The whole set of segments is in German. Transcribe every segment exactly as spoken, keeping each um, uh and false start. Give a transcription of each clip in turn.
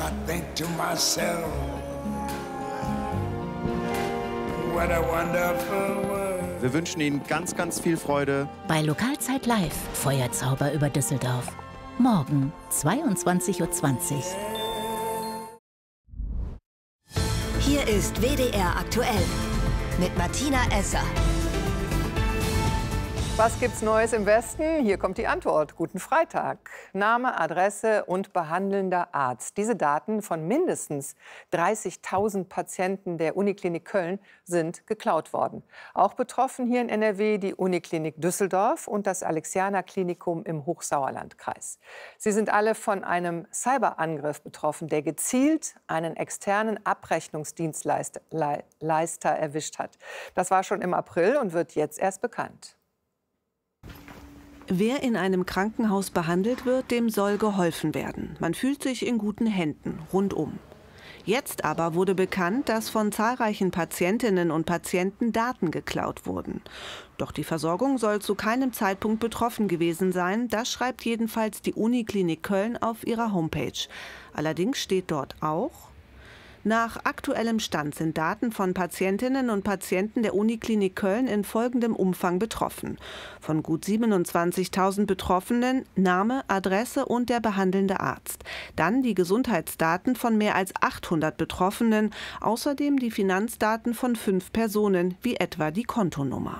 I think to myself, what a wonderful world. Wir wünschen Ihnen ganz, ganz viel Freude. Bei Lokalzeit Live, Feuerzauber über Düsseldorf. Morgen, zweiundzwanzig Uhr zwanzig. Hier ist W D R aktuell mit Martina Esser. Was gibt's Neues im Westen? Hier kommt die Antwort. Guten Freitag. Name, Adresse und behandelnder Arzt. Diese Daten von mindestens dreißigtausend Patienten der Uniklinik Köln sind geklaut worden. Auch betroffen hier in N R W die Uniklinik Düsseldorf und das Alexianer-Klinikum im Hochsauerlandkreis. Sie sind alle von einem Cyberangriff betroffen, der gezielt einen externen Abrechnungsdienstleister Leister erwischt hat. Das war schon im April und wird jetzt erst bekannt. Wer in einem Krankenhaus behandelt wird, dem soll geholfen werden. Man fühlt sich in guten Händen, rundum. Jetzt aber wurde bekannt, dass von zahlreichen Patientinnen und Patienten Daten geklaut wurden. Doch die Versorgung soll zu keinem Zeitpunkt betroffen gewesen sein. Das schreibt jedenfalls die Uniklinik Köln auf ihrer Homepage. Allerdings steht dort auch: Nach aktuellem Stand sind Daten von Patientinnen und Patienten der Uniklinik Köln in folgendem Umfang betroffen. Von gut siebenundzwanzigtausend Betroffenen Name, Adresse und der behandelnde Arzt. Dann die Gesundheitsdaten von mehr als achthundert Betroffenen, außerdem die Finanzdaten von fünf Personen, wie etwa die Kontonummer.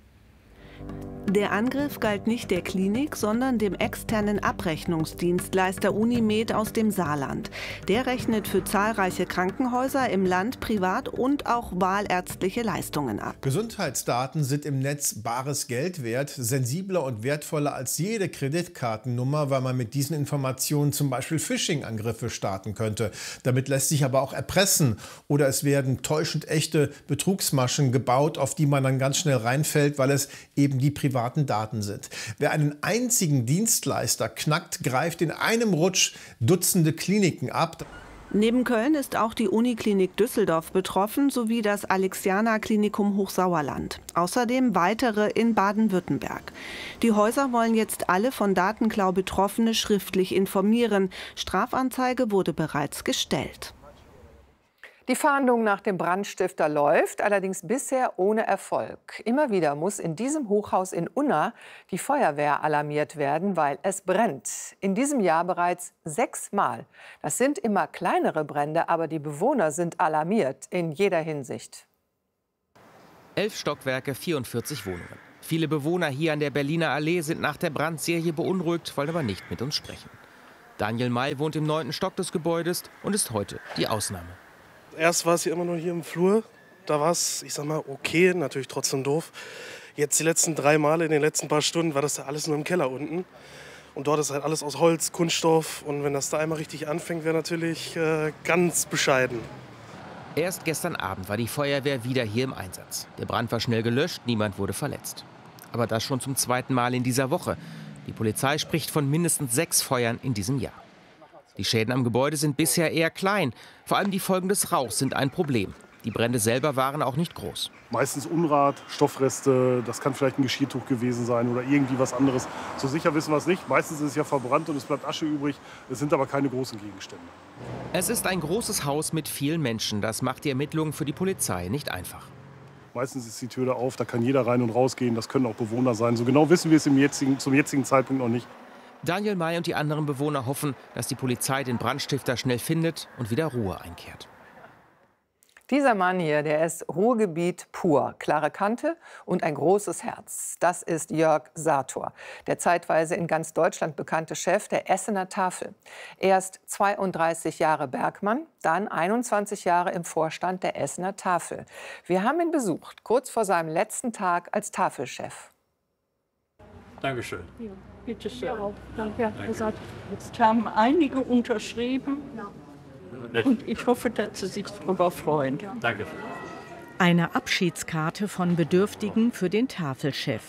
Der Angriff galt nicht der Klinik, sondern dem externen Abrechnungsdienstleister Unimed aus dem Saarland. Der rechnet für zahlreiche Krankenhäuser im Land privat und auch wahlärztliche Leistungen ab. Gesundheitsdaten sind im Netz bares Geld wert, sensibler und wertvoller als jede Kreditkartennummer, weil man mit diesen Informationen zum Beispiel Phishing-Angriffe starten könnte. Damit lässt sich aber auch erpressen oder es werden täuschend echte Betrugsmaschen gebaut, auf die man dann ganz schnell reinfällt, weil es eben die privaten Daten sind. Wer einen einzigen Dienstleister knackt, greift in einem Rutsch Dutzende Kliniken ab. Neben Köln ist auch die Uniklinik Düsseldorf betroffen, sowie das Alexianer Klinikum Hochsauerland. Außerdem weitere in Baden-Württemberg. Die Häuser wollen jetzt alle von Datenklau Betroffene schriftlich informieren. Strafanzeige wurde bereits gestellt. Die Fahndung nach dem Brandstifter läuft, allerdings bisher ohne Erfolg. Immer wieder muss in diesem Hochhaus in Unna die Feuerwehr alarmiert werden, weil es brennt. In diesem Jahr bereits sechsmal. Das sind immer kleinere Brände, aber die Bewohner sind alarmiert in jeder Hinsicht. Elf Stockwerke, vierundvierzig Wohnungen. Viele Bewohner hier an der Berliner Allee sind nach der Brandserie beunruhigt, wollen aber nicht mit uns sprechen. Daniel May wohnt im neunten Stock des Gebäudes und ist heute die Ausnahme. Erst war es hier immer nur hier im Flur, da war es, ich sag mal, okay, natürlich trotzdem doof. Jetzt die letzten drei Male in den letzten paar Stunden war das da alles nur im Keller unten. Und dort ist halt alles aus Holz, Kunststoff. Und wenn das da einmal richtig anfängt, wäre natürlich äh, ganz bescheiden. Erst gestern Abend war die Feuerwehr wieder hier im Einsatz. Der Brand war schnell gelöscht, niemand wurde verletzt. Aber das schon zum zweiten Mal in dieser Woche. Die Polizei spricht von mindestens sechs Feuern in diesem Jahr. Die Schäden am Gebäude sind bisher eher klein. Vor allem die Folgen des Rauchs sind ein Problem. Die Brände selber waren auch nicht groß. Meistens Unrat, Stoffreste, das kann vielleicht ein Geschirrtuch gewesen sein oder irgendwie was anderes. So sicher wissen wir es nicht. Meistens ist es ja verbrannt und es bleibt Asche übrig. Es sind aber keine großen Gegenstände. Es ist ein großes Haus mit vielen Menschen. Das macht die Ermittlungen für die Polizei nicht einfach. Meistens ist die Tür da auf, da kann jeder rein und rausgehen. Das können auch Bewohner sein. So genau wissen wir es im jetzigen, zum jetzigen Zeitpunkt noch nicht. Daniel May und die anderen Bewohner hoffen, dass die Polizei den Brandstifter schnell findet und wieder Ruhe einkehrt. Dieser Mann hier, der ist Ruhrgebiet pur. Klare Kante und ein großes Herz. Das ist Jörg Sator, der zeitweise in ganz Deutschland bekannte Chef der Essener Tafel. Erst zweiunddreißig Jahre Bergmann, dann einundzwanzig Jahre im Vorstand der Essener Tafel. Wir haben ihn besucht, kurz vor seinem letzten Tag als Tafelchef. Dankeschön. Ja, bitte schön. Ja, danke, Herr Präsident. Jetzt haben einige unterschrieben und ich hoffe, dass Sie sich darüber freuen. Danke. Eine Abschiedskarte von Bedürftigen für den Tafelchef.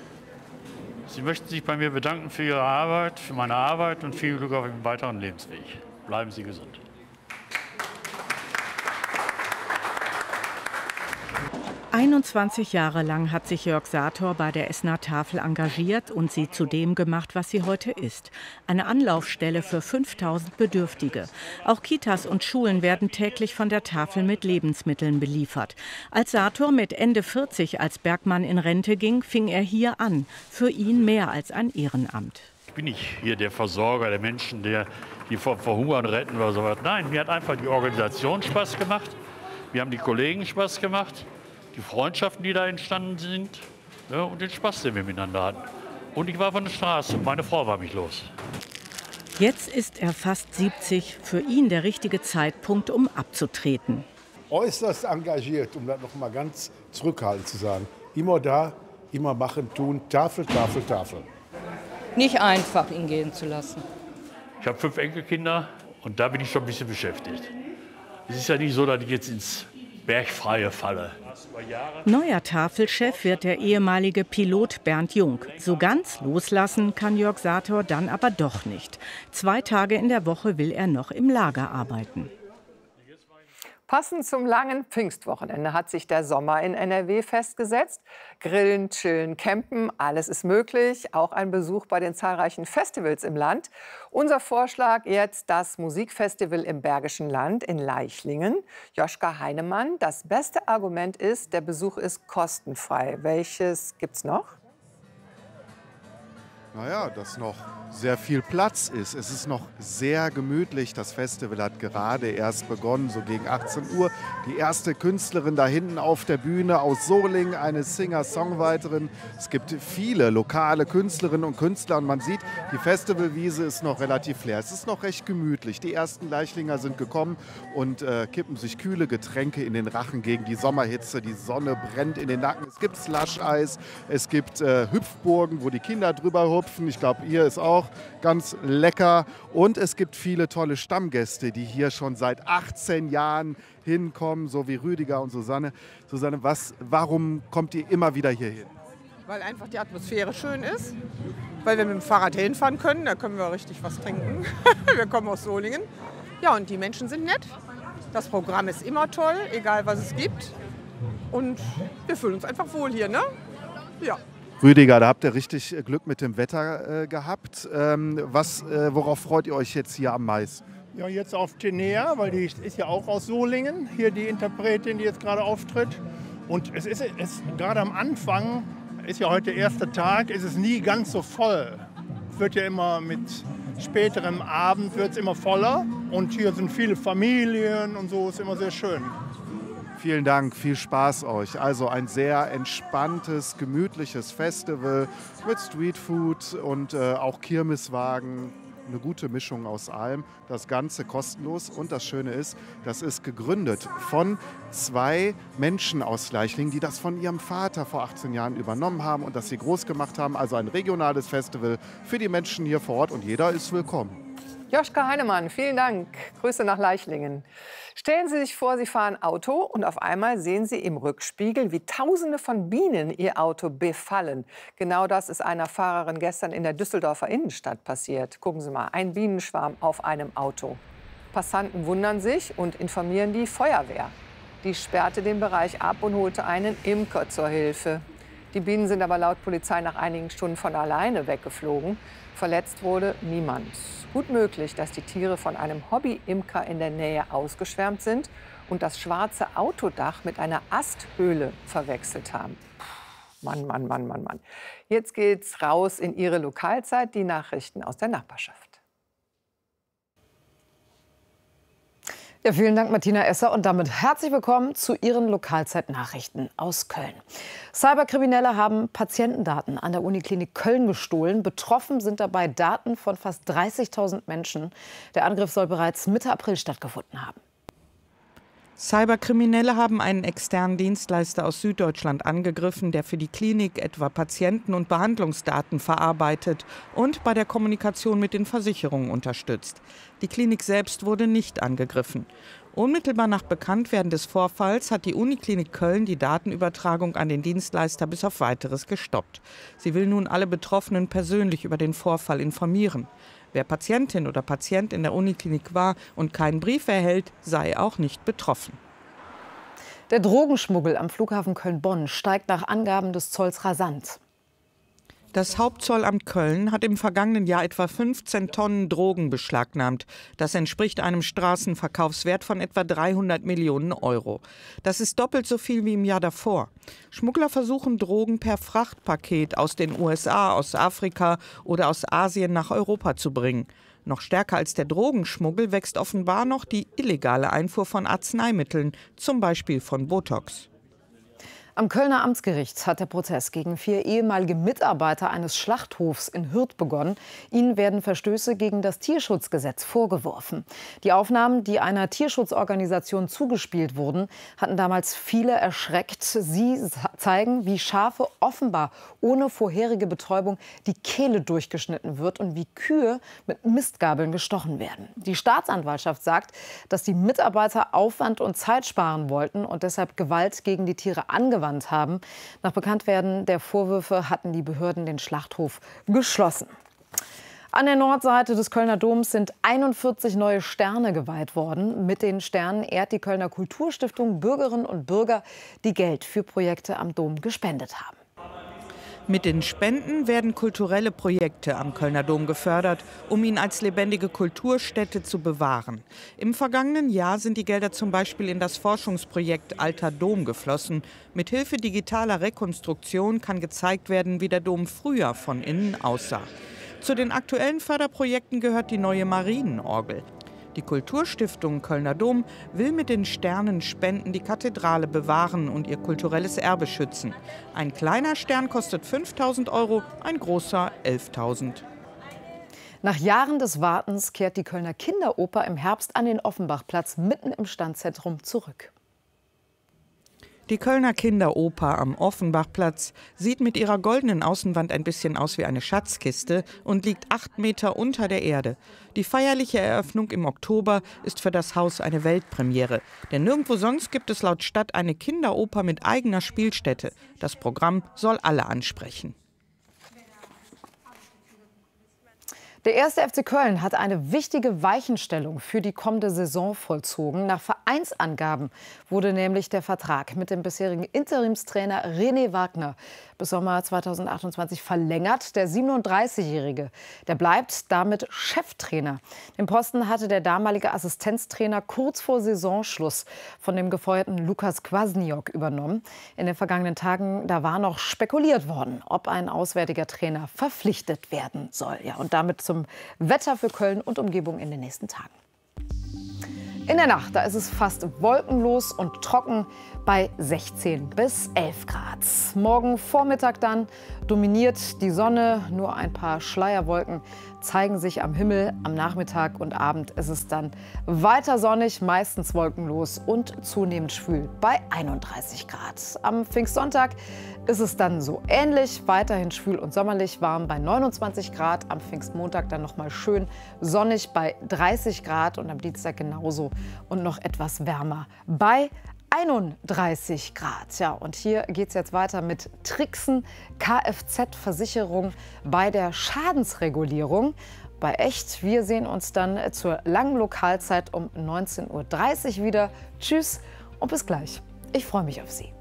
Sie möchten sich bei mir bedanken für Ihre Arbeit, für meine Arbeit und viel Glück auf Ihrem weiteren Lebensweg. Bleiben Sie gesund. einundzwanzig Jahre lang hat sich Jörg Sator bei der Essener Tafel engagiert und sie zu dem gemacht, was sie heute ist. Eine Anlaufstelle für fünftausend Bedürftige. Auch Kitas und Schulen werden täglich von der Tafel mit Lebensmitteln beliefert. Als Sator mit Ende vierzig als Bergmann in Rente ging, fing er hier an. Für ihn mehr als ein Ehrenamt. Ich bin nicht hier der Versorger der Menschen, der die vor, vor Hungern retten oder so was. Nein, mir hat einfach die Organisation Spaß gemacht. Mir haben die Kollegen Spaß gemacht. Die Freundschaften, die da entstanden sind, ja, und den Spaß, den wir miteinander hatten. Und ich war von der Straße und meine Frau war mich los. Jetzt ist er fast siebzig, für ihn der richtige Zeitpunkt, um abzutreten. Äußerst engagiert, um das noch mal ganz zurückhaltend zu sagen. Immer da, immer machen, tun, Tafel, Tafel, Tafel. Nicht einfach, ihn gehen zu lassen. Ich habe fünf Enkelkinder und da bin ich schon ein bisschen beschäftigt. Es ist ja nicht so, dass ich jetzt ins Bergfreie falle. Neuer Tafelchef wird der ehemalige Pilot Bernd Jung. So ganz loslassen kann Jörg Sator dann aber doch nicht. Zwei Tage in der Woche will er noch im Lager arbeiten. Passend zum langen Pfingstwochenende hat sich der Sommer in N R W festgesetzt. Grillen, chillen, campen, alles ist möglich. Auch ein Besuch bei den zahlreichen Festivals im Land. Unser Vorschlag jetzt das Musikfestival im Bergischen Land in Leichlingen. Joschka Heinemann, das beste Argument ist, der Besuch ist kostenfrei. Welches gibt's noch? Naja, dass noch sehr viel Platz ist. Es ist noch sehr gemütlich. Das Festival hat gerade erst begonnen, so gegen achtzehn Uhr. Die erste Künstlerin da hinten auf der Bühne aus Solingen, eine Singer-Songwriterin. Es gibt viele lokale Künstlerinnen und Künstler und man sieht, die Festivalwiese ist noch relativ leer. Es ist noch recht gemütlich. Die ersten Leichlinger sind gekommen und äh, kippen sich kühle Getränke in den Rachen gegen die Sommerhitze. Die Sonne brennt in den Nacken. Es gibt Slush-Eis, es gibt äh, Hüpfburgen, wo die Kinder drüber hüpfen. Ich glaube, ihr ist auch ganz lecker. Und es gibt viele tolle Stammgäste, die hier schon seit achtzehn Jahren hinkommen, so wie Rüdiger und Susanne. Susanne, was, warum kommt ihr immer wieder hier hin? Weil einfach die Atmosphäre schön ist. Weil wir mit dem Fahrrad hinfahren können, da können wir richtig was trinken. Wir kommen aus Solingen. Ja, und die Menschen sind nett. Das Programm ist immer toll, egal was es gibt. Und wir fühlen uns einfach wohl hier, ne? Ja. Rüdiger, da habt ihr richtig Glück mit dem Wetter äh, gehabt. Ähm, was, äh, worauf freut ihr euch jetzt hier am meisten? Ja, jetzt auf Tenea, weil die ist ja auch aus Solingen, hier die Interpretin, die jetzt gerade auftritt. Und es ist, es, gerade am Anfang, ist ja heute der erste Tag, ist es nie ganz so voll. Es wird ja immer mit späterem Abend wird es immer voller. Und hier sind viele Familien und so, ist immer sehr schön. Vielen Dank, viel Spaß euch. Also ein sehr entspanntes, gemütliches Festival mit Streetfood und äh, auch Kirmeswagen. Eine gute Mischung aus allem. Das Ganze kostenlos. Und das Schöne ist, das ist gegründet von zwei Menschen aus Leichlingen, die das von ihrem Vater vor achtzehn Jahren übernommen haben und das sie groß gemacht haben. Also ein regionales Festival für die Menschen hier vor Ort und jeder ist willkommen. Joschka Heinemann, vielen Dank. Grüße nach Leichlingen. Stellen Sie sich vor, Sie fahren Auto und auf einmal sehen Sie im Rückspiegel, wie Tausende von Bienen Ihr Auto befallen. Genau das ist einer Fahrerin gestern in der Düsseldorfer Innenstadt passiert. Gucken Sie mal, ein Bienenschwarm auf einem Auto. Passanten wundern sich und informieren die Feuerwehr. Die sperrte den Bereich ab und holte einen Imker zur Hilfe. Die Bienen sind aber laut Polizei nach einigen Stunden von alleine weggeflogen. Verletzt wurde niemand. Gut möglich, dass die Tiere von einem Hobby-Imker in der Nähe ausgeschwärmt sind und das schwarze Autodach mit einer Asthöhle verwechselt haben. Puh, Mann, Mann, Mann, Mann, Mann. Jetzt geht's raus in Ihre Lokalzeit, die Nachrichten aus der Nachbarschaft. Ja, vielen Dank, Martina Esser. Und damit herzlich willkommen zu Ihren Lokalzeit-Nachrichten aus Köln. Cyberkriminelle haben Patientendaten an der Uniklinik Köln gestohlen. Betroffen sind dabei Daten von fast dreißigtausend Menschen. Der Angriff soll bereits Mitte April stattgefunden haben. Cyberkriminelle haben einen externen Dienstleister aus Süddeutschland angegriffen, der für die Klinik etwa Patienten- und Behandlungsdaten verarbeitet und bei der Kommunikation mit den Versicherungen unterstützt. Die Klinik selbst wurde nicht angegriffen. Unmittelbar nach Bekanntwerden des Vorfalls hat die Uniklinik Köln die Datenübertragung an den Dienstleister bis auf Weiteres gestoppt. Sie will nun alle Betroffenen persönlich über den Vorfall informieren. Wer Patientin oder Patient in der Uniklinik war und keinen Brief erhält, sei auch nicht betroffen. Der Drogenschmuggel am Flughafen Köln-Bonn steigt nach Angaben des Zolls rasant. Das Hauptzollamt Köln hat im vergangenen Jahr etwa fünfzehn Tonnen Drogen beschlagnahmt. Das entspricht einem Straßenverkaufswert von etwa dreihundert Millionen Euro. Das ist doppelt so viel wie im Jahr davor. Schmuggler versuchen, Drogen per Frachtpaket aus den U S A, aus Afrika oder aus Asien nach Europa zu bringen. Noch stärker als der Drogenschmuggel wächst offenbar noch die illegale Einfuhr von Arzneimitteln, zum Beispiel von Botox. Am Kölner Amtsgericht hat der Prozess gegen vier ehemalige Mitarbeiter eines Schlachthofs in Hürth begonnen. Ihnen werden Verstöße gegen das Tierschutzgesetz vorgeworfen. Die Aufnahmen, die einer Tierschutzorganisation zugespielt wurden, hatten damals viele erschreckt. Sie zeigen, wie Schafe offenbar ohne vorherige Betäubung die Kehle durchgeschnitten wird und wie Kühe mit Mistgabeln gestochen werden. Die Staatsanwaltschaft sagt, dass die Mitarbeiter Aufwand und Zeit sparen wollten und deshalb Gewalt gegen die Tiere angewandt haben. Nach Bekanntwerden der Vorwürfe hatten die Behörden den Schlachthof geschlossen. An der Nordseite des Kölner Doms sind einundvierzig neue Sterne geweiht worden. Mit den Sternen ehrt die Kölner Kulturstiftung Bürgerinnen und Bürger, die Geld für Projekte am Dom gespendet haben. Mit den Spenden werden kulturelle Projekte am Kölner Dom gefördert, um ihn als lebendige Kulturstätte zu bewahren. Im vergangenen Jahr sind die Gelder zum Beispiel in das Forschungsprojekt Alter Dom geflossen. Mithilfe digitaler Rekonstruktion kann gezeigt werden, wie der Dom früher von innen aussah. Zu den aktuellen Förderprojekten gehört die neue Marienorgel. Die Kulturstiftung Kölner Dom will mit den Sternenspenden die Kathedrale bewahren und ihr kulturelles Erbe schützen. Ein kleiner Stern kostet fünftausend Euro, ein großer elftausend. Nach Jahren des Wartens kehrt die Kölner Kinderoper im Herbst an den Offenbachplatz mitten im Stadtzentrum zurück. Die Kölner Kinderoper am Offenbachplatz sieht mit ihrer goldenen Außenwand ein bisschen aus wie eine Schatzkiste und liegt acht Meter unter der Erde. Die feierliche Eröffnung im Oktober ist für das Haus eine Weltpremiere. Denn nirgendwo sonst gibt es laut Stadt eine Kinderoper mit eigener Spielstätte. Das Programm soll alle ansprechen. Der erste F C Köln hat eine wichtige Weichenstellung für die kommende Saison vollzogen. Nach Vereinsangaben wurde nämlich der Vertrag mit dem bisherigen Interimstrainer René Wagner bis Sommer zweitausendachtundzwanzig verlängert. Der siebenunddreißigjährige, der bleibt damit Cheftrainer. Den Posten hatte der damalige Assistenztrainer kurz vor Saisonschluss von dem gefeuerten Lukas Kwasniok übernommen. In den vergangenen Tagen, da war noch spekuliert worden, ob ein auswärtiger Trainer verpflichtet werden soll. Ja, und damit zum Wetter für Köln und Umgebung in den nächsten Tagen. In der Nacht, da ist es fast wolkenlos und trocken bei sechzehn bis elf Grad. Morgen Vormittag dann dominiert die Sonne, nur ein paar Schleierwolken zeigen sich am Himmel. Am Nachmittag und Abend ist es dann weiter sonnig, meistens wolkenlos und zunehmend schwül bei einunddreißig Grad. Am Pfingstsonntag ist es dann so ähnlich, weiterhin schwül und sommerlich warm bei neunundzwanzig Grad. Am Pfingstmontag dann noch mal schön sonnig bei dreißig Grad und am Dienstag genauso und noch etwas wärmer bei einunddreißig Grad. Ja, und hier geht es jetzt weiter mit Tricksen, Kfz-Versicherung bei der Schadensregulierung. Bei Echt, wir sehen uns dann zur langen Lokalzeit um neunzehn Uhr dreißig wieder. Tschüss und bis gleich. Ich freue mich auf Sie.